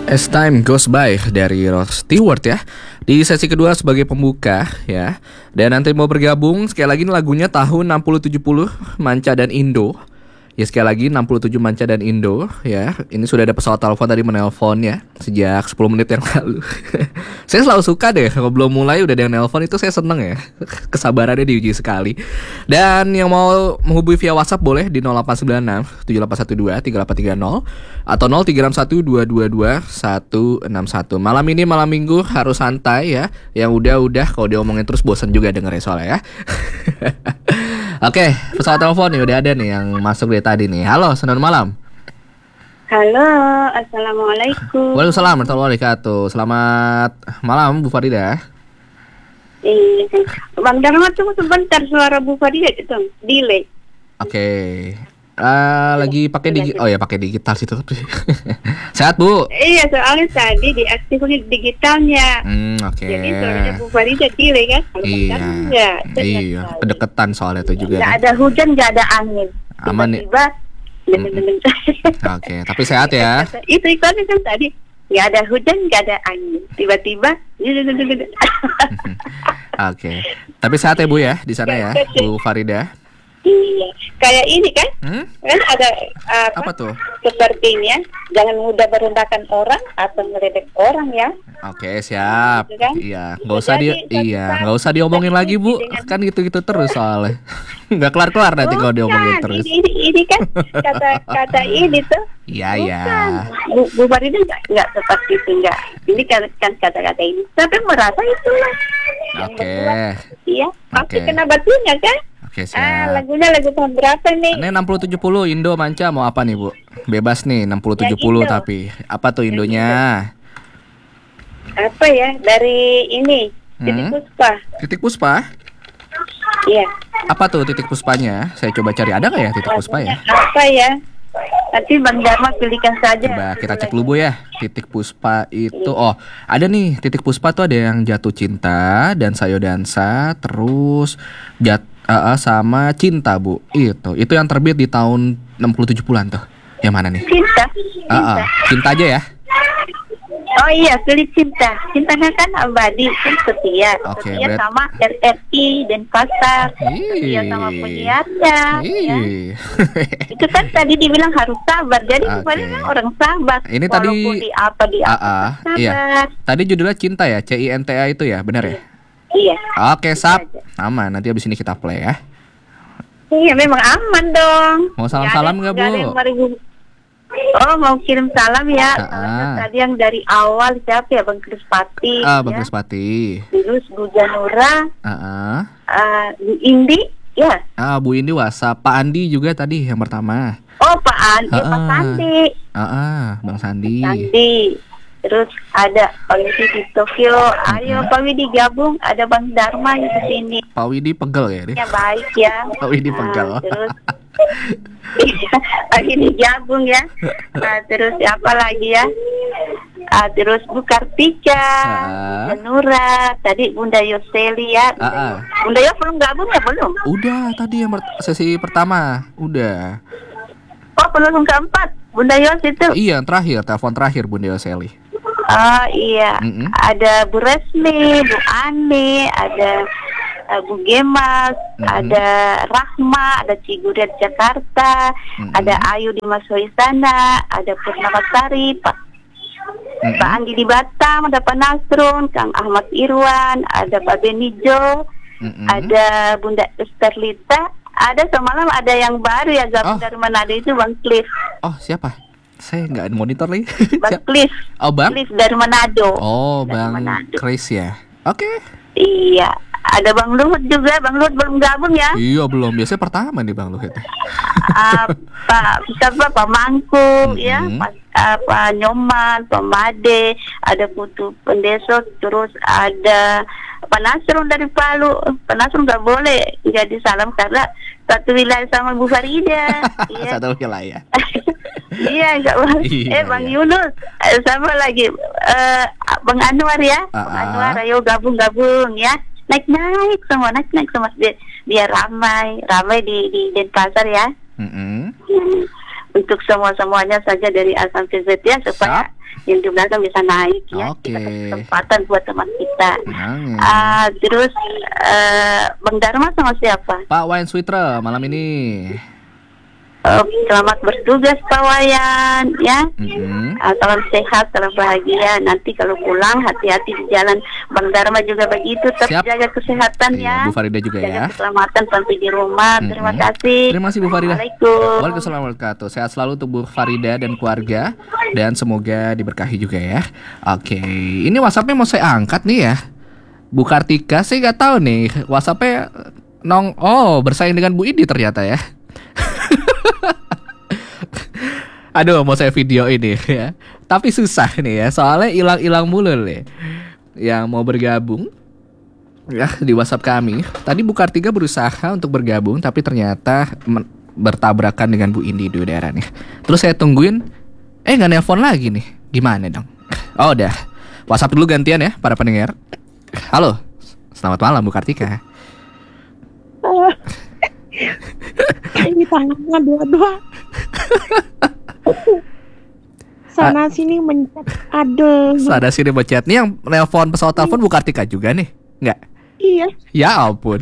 As Time Goes By dari Rod Stewart ya. Di sesi kedua sebagai pembuka ya. Dan nanti mau bergabung sekali lagi lagunya tahun 60-70 Manca dan Indo. Ya sekali lagi 67 Manca dan Indo ya. Ini sudah ada pesawat telepon tadi menelpon ya sejak 10 menit yang lalu. Saya selalu suka deh kalau belum mulai udah ada yang nelpon, itu saya seneng ya. Kesabarannya diuji sekali. Dan yang mau menghubungi via WhatsApp boleh di 0896 7812 3830 atau 0361 222 161. Malam ini malam Minggu harus santai ya. Yang udah kalau diomongin terus bosan juga dengerin soalnya ya. Oke, pesawat telepon nih udah ada nih yang masuk dari tadi nih. Halo, selamat malam. Halo, assalamualaikum. Waalaikumsalam warahmatullahi wabarakatuh. Selamat malam Bu Farida. Bang Dharma tunggu sebentar, suara Bu Farida itu delay. Oke. Lagi pakai pakai digital situ. Sehat Bu? Iya, soalnya tadi diaktifkan digitalnya. Oke. Jadi suaranya Bu Farida delay kan? Iya. Kedekatan soalnya itu juga. Nggak ada hujan, nggak ada angin. Aman nih. Oke, tapi sehat ya. Itu iklannya kan tadi. Nggak ada hujan, nggak ada angin. Tiba-tiba. Oke. Tapi sehat ya Bu ya di sana ya, Bu Farida. Iya, kayak ini kan, kan ada apa tuh? Sepertinya jangan mudah merendahkan orang atau meledek orang ya. Oke, siap. Gitu kan? Iya, nggak usah diomongin lagi Bu. Kan gitu-gitu terus soalnya. Nggak kelar-kelar nanti kalau diomongin terus. Ini kan kata ini tuh. Iya. Bu Farida nggak seperti itu, nggak. Ini kan kata-kata ini. Tapi merasa itulah. Oke. Iya, pasti kena batunya kan. Oke, siap. Lagunya lagu tahun berapa nih? Ini 60-70 Indo Manca mau apa nih Bu? Bebas nih 60-70 tapi apa tuh Indonya? Apa ya? Dari ini Titik Puspa. Titik Puspa? Iya. Apa tuh Titik Puspanya? Saya coba cari, ada nggak ya Titik Puspa ya? Apa ya? Nanti Bang Dharma pilihkan saja. Coba kita cek dulu Bu ya. Titik Puspa itu ada nih Titik Puspa tuh ada yang Jatuh Cinta dan Sayo Dansa, terus sama Cinta Bu. Itu yang terbit di tahun 60-70-an tuh. Yang mana nih? Cinta aja ya. Oh iya, pilih Cinta. Cintanya kan abadi, kan setia. Oke, setia sama RRI dan Pasar. Setia sama penyiarnya. Ya. Itu kan tadi dibilang harus sabar. Jadi sebenarnya kan orang sabar. Ini tadi di apa sabar. Iya. Tadi judulnya Cinta ya, CINTA itu ya, benar ya? Iya. Oke, sap. Aman, nanti abis ini kita play ya. Iya, memang aman dong. Mau salam-salam nggak Bu? Oh, mau kirim salam ya. Tadi yang dari awal siapa ya, Bang Krispati. Bang Krispati. Terus Bu Janura. Bu Indi, ya. Bu Indi WhatsApp. Pak Andi juga tadi yang pertama. Oh, Pak Andi, Pak Sandi. Bang Sandi. Terus ada Pak Widi di Tokyo. Ayo Pak Widi gabung. Ada Bang Dharma di sini. Pak Widi pegel ya? Ya baik ya. Pak Widi pegel. Terus Pak Widi gabung ya. Terus apa lagi ya? Terus Bu Kartika, Nura, tadi Bunda Yoseli ya. Bunda Yos belum gabung ya, belum? Udah tadi yang sesi pertama. Udah. Oh, penelpon keempat Bunda Yos itu? Iya, terakhir, telepon terakhir Bunda Yoseli. Iya. Ada Bu Resmi, Bu Ani, ada Bu Gemas, ada Rahma, ada Ciguret Jakarta, ada Ayu di Masoisana, ada Purnamasari, Pak Andi di Batam, ada Pak Nasrun, Kang Ahmad Irwan, ada Pak Benijo, ada Bunda Esterlita, ada semalam ada yang baru ya, dari Manado itu Bang Cliff. Oh, siapa? Saya nggak monitor lagi. Bang Cliff. Oh, Bang? Cliff dari Manado. Oh, Bang Chris ya. Oke. Iya. Ada Bang Luhut juga. Bang Luhut belum gabung ya? Iya, belum. Biasanya pertama nih Bang Luhut. Pak Mangku, ya, Pak Nyoman, Pak Made, ada Putu Pendeso, terus ada Pak Nasrun dari Palu. Pak Nasrun nggak boleh jadi salam karena satu wilayah sama Bu Farida. Ya. Satu wilayah. Iya, nggak boleh. Bang Yunus, sama lagi Bang Anwar ya. Bang Anwar, ayo gabung ya. Naik semua, naik semua biar ramai di Denpasar ya. Untuk semuanya saja dari A sampai Z ya, supaya yang di belakang bisa naik ya. Oke. Kita kasih kesempatan buat teman kita. Nah. Terus Bang Dharma sama siapa? Pak Wayan Switra malam ini. Selamat bertugas Pak Wayan ya. Salam sehat, salam bahagia. Nanti kalau pulang hati-hati di jalan. Bang Dharma juga begitu. Tetap jaga kesehatan ya. Bu Farida juga jaga ya. keselamatan sampai di rumah. Terima kasih. Terima kasih Bu Farida. Assalamualaikum. Waalaikumsalam warahmatullahi wabarakatuh. Sehat selalu untuk Bu Farida dan keluarga. Dan semoga diberkahi juga ya. Oke, ini WhatsAppnya mau saya angkat nih ya. Bu Kartika, saya nggak tahu nih WhatsAppnya bersaing dengan Bu Indi ternyata ya. Aduh, mau saya video ini ya. Tapi susah nih ya, soalnya hilang-hilang mulu nih yang mau bergabung ya di WhatsApp kami. Tadi Bu Kartika berusaha untuk bergabung, tapi ternyata bertabrakan dengan Bu Indi di udara nih. Terus saya tungguin, nggak nelpon lagi nih. Gimana dong? Oh udah, WhatsApp dulu gantian ya para pendengar. Halo, selamat malam Bu Kartika. Ini tangannya dua-dua. Sana sini mencet. Aduh. Sana sini mencet. Nih yang nelpon pesawat telepon Bu Kartika juga nih? Nggak? Iya. Ya ampun.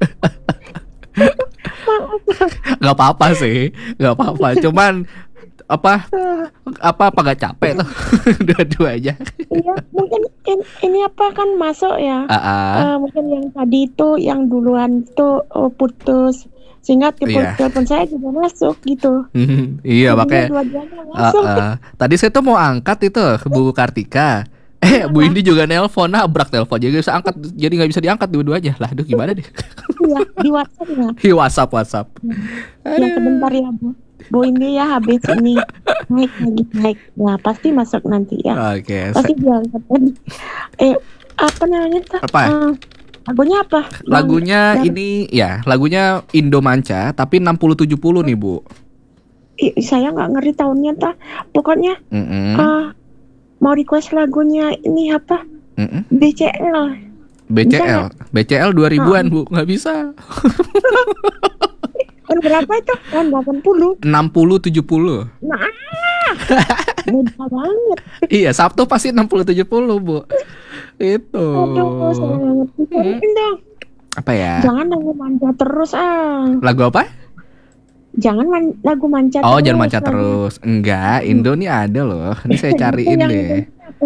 Gak apa-apa sih, gak apa-apa. Cuman apa gak capek tuh dua-duanya. Iya, mungkin ini apa kan masuk ya. Mungkin yang tadi itu yang duluan itu putus, sehingga telepon saya juga masuk gitu. Iya, makanya tadi saya tuh mau angkat itu Bu Kartika. Bu Indi juga nelpon, nabrak telepon jadi bisa angkat, jadi nggak bisa diangkat dua-duanya lah. Aduh, gimana deh? Iya, di WhatsApp ya. Di WhatsApp. Ya sebentar ya Bu Indi ya, habis ini naik. Nah pasti masuk nanti ya. Oke. Pasti diangkat. Apa namanya tuh? Apa? Lagunya apa? Lagunya ini ya, lagunya Indo Manca tapi 60-70 nih Bu. Saya nggak ngerti tahunnya tuh. Pokoknya mau request lagunya ini apa? BCL 2000-an Bu, nggak bisa. Berapa itu? Tahun 80? 60-70. Nah, mudah banget. Iya, Sabtu pasti 60-70 Bu. Itu. Aduh, saya ngerti. Dong. Apa ya? Jangan lagu manja terus Lagu apa? Jangan lagu manja terus. Oh, jangan manja terus. Enggak, Indo nih ada loh. Ini saya cariin deh.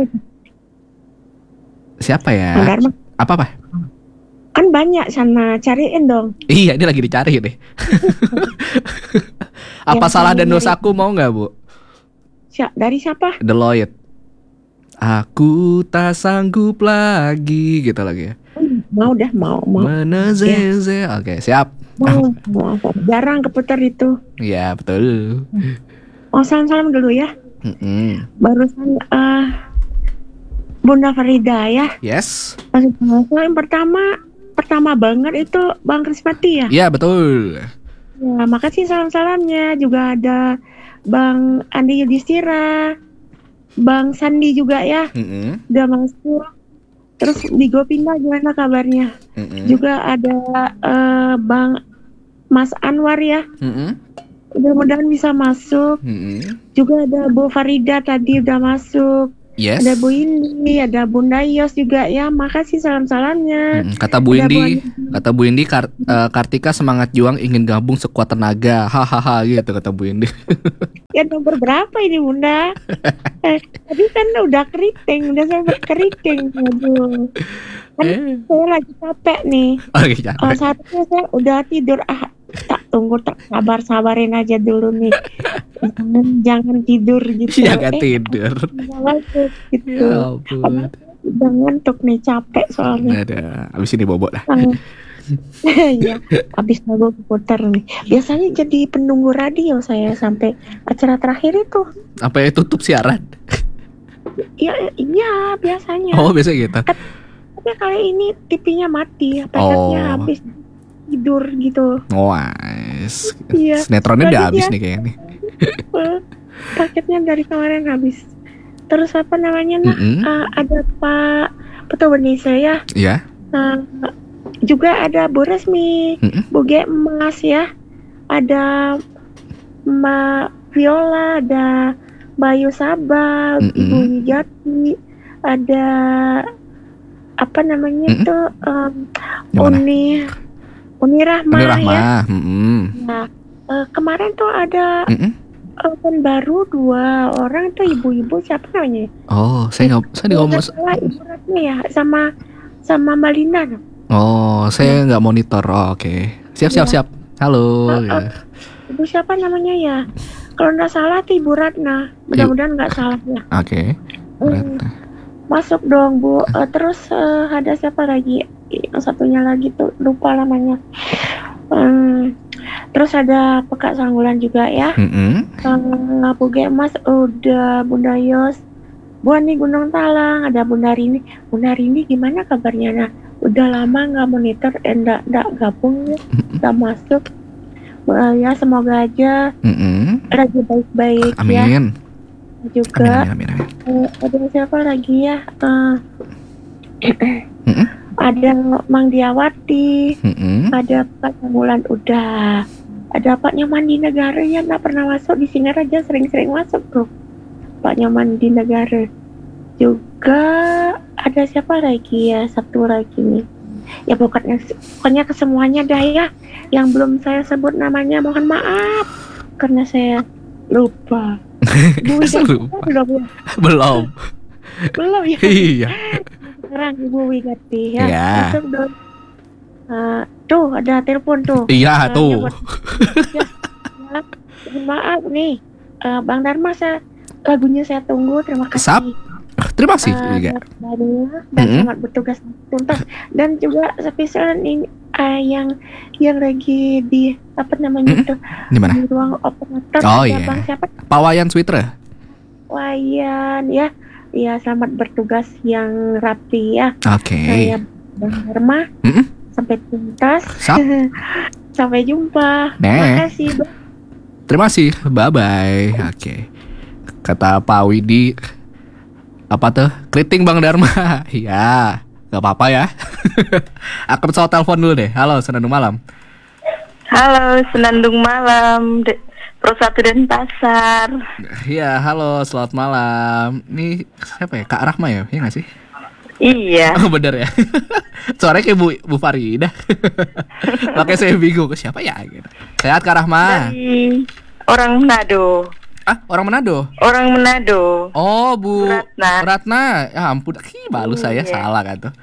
Siapa ya? Apa? Kan banyak sana, cariin dong. Iya, ini lagi dicari deh. Apa salah dan dosaku mau nggak Bu? Dari siapa? Deloitte. Aku tak sanggup lagi gitu lagi ya. Mau. Menezeze. Ya. Oke, siap. Mau. Jarang keputar itu. Iya, betul. Salam dulu ya. Barusan Bunda Farida ya. Yes. Yang pertama banget itu Bang Krispati ya. Iya, betul. Ya, makasih salamnya. Juga ada Bang Andi Yudhistira, Bang Sandi juga ya. Udah masuk. Terus di Gopinda gimana kabarnya? Juga ada Bang Mas Anwar ya. Mudah-mudahan bisa masuk. Juga ada Bu Farida tadi udah masuk. Yes. Ada Bu Indi, ada Bunda Yos juga ya. Makasih salamnya. Kata Bu Indi, Kartika semangat juang ingin gabung sekuat tenaga. Hahaha gitu kata Bu Indi. Ya nomor berapa ini Bunda? Tadi kan udah keriting, udah sampai keriting. Aduh. Kan saya lagi capek nih. Saatnya saya udah tidur. Tak sabarin aja dulu nih. Jangan tidur gitu. Jangan tidur. Gitu. Ya ampun. Jangan ngantuk nih, capek soalnya. Abis ini bobok lah. Ya, abis lagu putar nih. Biasanya jadi penunggu radio saya sampai acara terakhir itu. Apa ya, tutup siaran? Iya biasanya. Oh, biasa gitu. Tapi kali ini TV-nya mati, paketnya habis. Tidur gitu. Iya. Sinetronnya udah habis nih kayaknya. Paketnya dari kemarin habis. Terus apa namanya? Ada Pak Putu Indonesia ya. Iya. Juga ada Bu Resmi, Bu Emas ya. Ada Mbak Viola, ada Bayu Sabah, Ibu Wijati, ada apa namanya itu Uni Rahma ya. Nah, kemarin tuh ada kan baru 2 orang tuh ibu-ibu, siapa namanya? Oh, saya di ngomong Ibu Ratna ya, sama Malina. Oh, saya nggak monitor. Oh, oke. Siap. Halo. Ibu siapa namanya ya? Kalau nggak salah tuh Ibu Ratna. Mudah-mudahan nggak salah ya. Oke. Masuk dong Bu. Terus ada siapa lagi? Yang satunya lagi tuh lupa namanya. Terus ada Pekak Sanggulan juga ya. Bu Gemas udah, Bunda Yos, Bu Ani Gunung Talang, ada Bunda Rini. Bunda Rini gimana kabarnya? Nah, udah lama nggak monitor, nggak gabung ya, nggak masuk. Ya semoga aja lagi baik-baik ya. Amin. Juga amin. Ada siapa lagi ya? Ada Mang Diawati, ada Pak Sanggulan udah, ada Pak Nyoman di Negara ya, nggak pernah masuk di sini aja, sering-sering masuk tuh Pak Nyoman di Negara. Juga ada siapa lagi ya, satu lagi nih ya, pokoknya kesemuanya dah ya, yang belum saya sebut namanya mohon maaf karena saya lupa. Belum ya. Iya. Sekarang Ibu Wigati ya. Iya. Tuh ada telepon tuh. Iya tuh. Maaf nih, Bang Dharma, lagunya saya tunggu. Terima kasih. Terima kasih juga. Dan selamat bertugas tuntas. Dan juga spesial ini yang lagi di apa namanya itu, di mana? Di ruang operator. Oh iya. Bang siapa? Pak Wayan Switra. Wayan ya. Ya, selamat bertugas yang rapi ya. Oke. Saya Bang Dharma. Sampai tuntas. Sampai jumpa. Terima kasih, Bang. Terima kasih. Bye-bye. Oke. Kata Pak Widi, apa tuh? Kriting Bang Dharma. Iya, gak apa-apa ya. Aku pesawat telepon dulu deh. Halo, Senandung Malam. Halo, Senandung Malam. Pro 1 Denpasar. Iya, halo, selamat malam. Ini siapa ya? Kak Rahma ya? Iya gak sih? Iya. Oh, bener ya. Suaranya kayak Bu Farida. Makanya saya bingung, siapa ya? Gitu. Sehat Kak Rahma? Dari orang Manado. Orang Manado? Orang Manado. Oh, Bu Ratna. Ya ampun, balu saya salah kan tuh.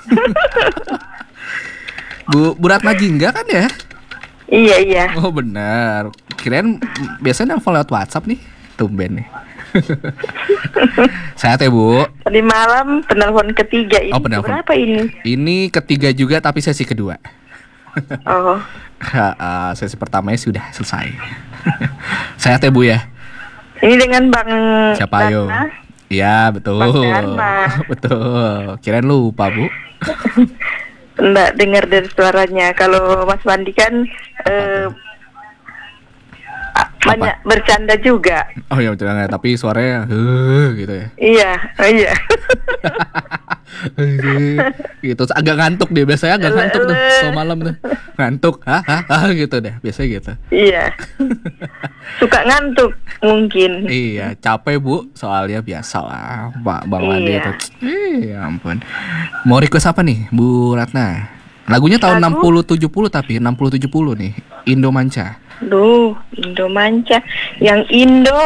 Bu Ratna Jingga kan ya? Iya. Oh benar. Kirain biasanya nelfon lewat WhatsApp nih. Tumben nih. Sehat ya Bu? Tadi malam penelpon ketiga ini. Berapa ini? Ini ketiga juga tapi sesi kedua. Oh. Sesi pertamanya sudah selesai. Sehat ya Bu ya? Ini dengan Bang siapa yo? Iya betul. Bang Dharma. Betul. Kirain lupa Bu. Enggak dengar dari suaranya. Kalau Mas Wandi kan banyak bercanda juga. Oh iya bercanda, tapi suaranya gitu ya. Iya. Gitu, agak ngantuk dia, biasanya agak ngantuk tuh kalau malam tuh. Ngantuk, gitu deh, biasanya gitu. Iya. Suka ngantuk mungkin. Iya, capek Bu, soalnya biasa lah Pak Bang Wandi itu. Ya ampun. Mau request apa nih Bu Ratna? Lagunya tahun 60-70 tapi 60-70 nih, Indo Manca. Indo Manca. Yang Indo